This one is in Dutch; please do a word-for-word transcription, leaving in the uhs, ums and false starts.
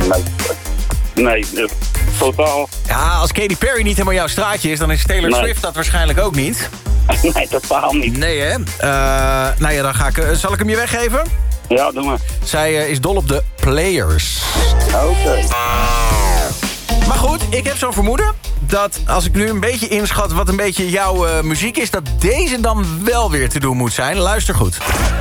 Nee, nee uh, totaal. Ja, als Katy Perry niet helemaal jouw straatje is... dan is Taylor Nee. Swift dat waarschijnlijk ook niet. Nee, totaal niet. Nee, hè? Uh, nou ja, dan ga ik... Uh, zal ik hem je weggeven? Ja, doe maar. Zij uh, is dol op de Players. Oké. Okay. Maar goed, ik heb zo'n vermoeden... dat als ik nu een beetje inschat wat een beetje jouw uh, muziek is... dat deze dan wel weer te doen moet zijn. Luister goed.